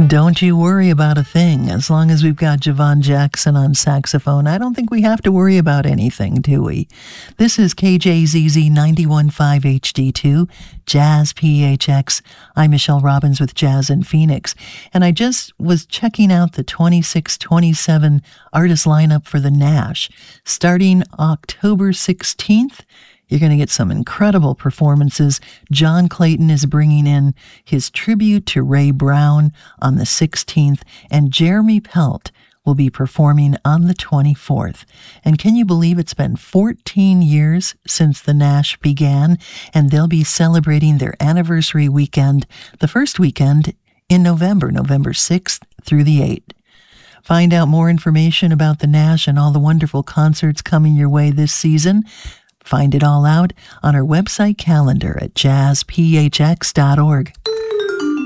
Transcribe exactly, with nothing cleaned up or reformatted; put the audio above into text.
Don't you worry about a thing. As long as we've got Javon Jackson on saxophone, I don't think we have to worry about anything, do we? This is K J Z Z ninety-one point five H D two, Jazz P H X. I'm Michelle Robbins with Jazz in Phoenix, and I just was checking out the twenty-six twenty-seven artist lineup for the Nash. Starting October sixteenth, you're going to get some incredible performances. John Clayton is bringing in his tribute to Ray Brown on the sixteenth, and Jeremy Pelt will be performing on the twenty-fourth. And can you believe it's been fourteen years since the Nash began, and they'll be celebrating their anniversary weekend, the first weekend in November, November sixth through the eighth. Find out more information about the Nash and all the wonderful concerts coming your way this season. Find it all out on our website calendar at jazz p h x dot org.